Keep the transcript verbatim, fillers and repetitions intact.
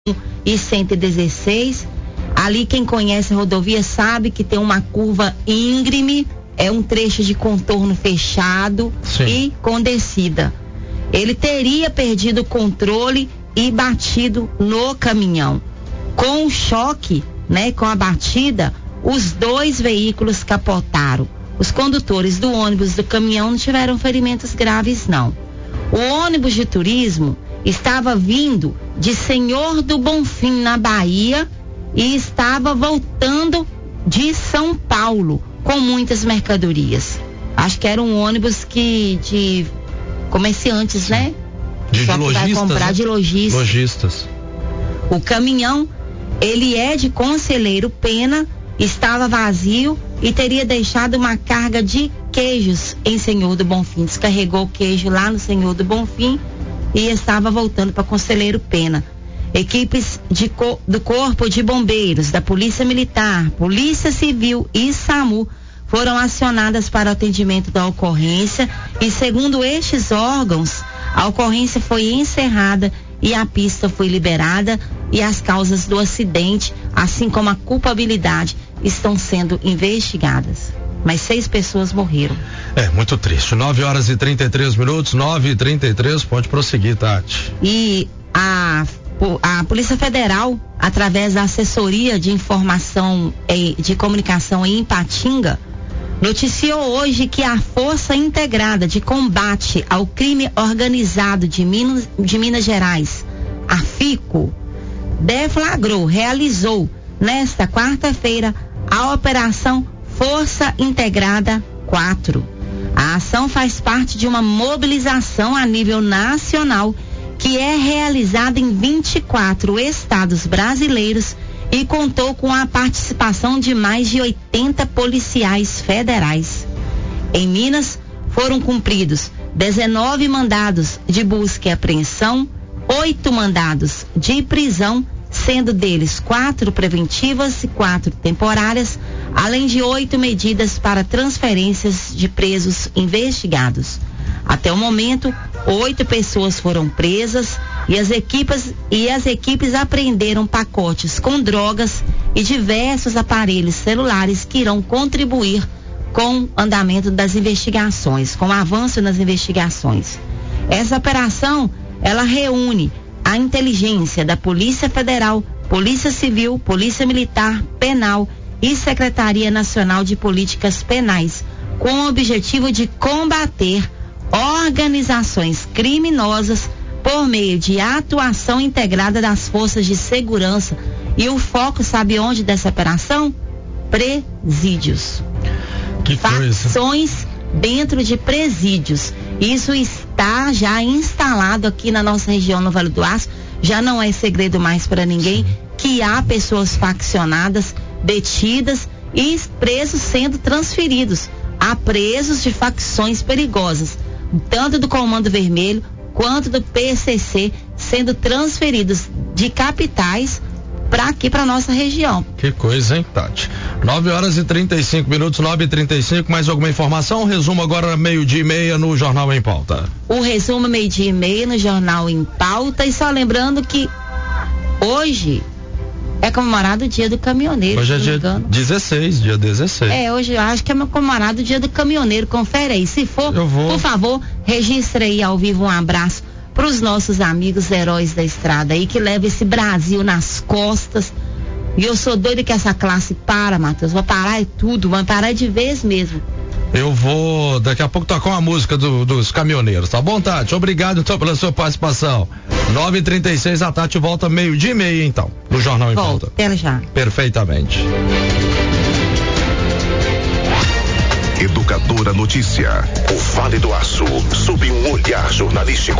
e cento e dezesseis. Ali quem conhece a rodovia sabe que tem uma curva íngreme, é um trecho de contorno fechado. Sim. E com descida. Ele teria perdido o controle e batido no caminhão. Com o choque, né, com a batida, os dois veículos capotaram. Os condutores do ônibus e do caminhão não tiveram ferimentos graves, não. O ônibus de turismo estava vindo de Senhor do Bonfim, na Bahia, e estava voltando de São Paulo com muitas mercadorias. Acho que era um ônibus que de comerciantes, Sim. né? De, Só de que lojistas, vai comprar né? de lojistas. lojistas. O caminhão, ele é de Conselheiro Pena, estava vazio e teria deixado uma carga de queijos em Senhor do Bonfim. Descarregou o queijo lá no Senhor do Bonfim e estava voltando para Conselheiro Pena. Equipes de, do Corpo de Bombeiros, da Polícia Militar, Polícia Civil e SAMU foram acionadas para o atendimento da ocorrência e, segundo estes órgãos, a ocorrência foi encerrada e a pista foi liberada e as causas do acidente, assim como a culpabilidade, estão sendo investigadas. Mas seis pessoas morreram. É, muito triste. nove horas e trinta e três minutos, nove e trinta e três, pode prosseguir, Tati. E a A Polícia Federal, através da Assessoria de Informação e de Comunicação em Ipatinga, noticiou hoje que a Força Integrada de Combate ao Crime Organizado de Minas, de Minas Gerais, a FICO, deflagrou, realizou nesta quarta-feira a Operação Força Integrada quatro. A ação faz parte de uma mobilização a nível nacional que é realizada em vinte e quatro estados brasileiros e contou com a participação de mais de oitenta policiais federais. Em Minas, foram cumpridos dezenove mandados de busca e apreensão, oito mandados de prisão, sendo deles quatro preventivas e quatro temporárias, além de oito medidas para transferências de presos investigados. Até o momento, oito pessoas foram presas e as equipes, e as equipes apreenderam pacotes com drogas e diversos aparelhos celulares que irão contribuir com o andamento das investigações, com o avanço nas investigações. Essa operação, ela reúne a inteligência da Polícia Federal, Polícia Civil, Polícia Militar, Penal e Secretaria Nacional de Políticas Penais, com o objetivo de combater organizações criminosas por meio de atuação integrada das forças de segurança. E o foco, sabe onde dessa operação? Presídios. Que coisa. Facções dentro de presídios. Isso está já instalado aqui na nossa região, no Vale do Aço. Já não é segredo mais para ninguém que há pessoas faccionadas, detidas e presos sendo transferidos. Há presos de facções perigosas, tanto do Comando Vermelho quanto do P C C, sendo transferidos de capitais para aqui, para nossa região. Que coisa, hein, Tati? nove horas e trinta e cinco minutos, nove e trinta e cinco. Mais alguma informação? Resumo agora, meio-dia e meia no Jornal em Pauta. O resumo, meio-dia e meia no Jornal em Pauta. E só lembrando que hoje é comemorado o Dia do Caminhoneiro. Hoje é dia dezesseis, dia dezesseis. É, hoje eu acho que é comemorado o Dia do Caminhoneiro. Confere aí. Se for, por favor, registre aí ao vivo um abraço para os nossos amigos heróis da estrada aí, que levam esse Brasil nas costas. E eu sou doida que essa classe para, Matheus. Vai parar tudo, vai parar de vez mesmo. Eu vou daqui a pouco tocar uma música do, dos caminhoneiros, tá bom, Tati? Obrigado então pela sua participação. nove e trinta e seis, a Tati volta meio-dia e meia então, no Jornal em Pauta. Até já. Perfeitamente. Educadora Notícia. O Vale do Aço, sob um olhar jornalístico.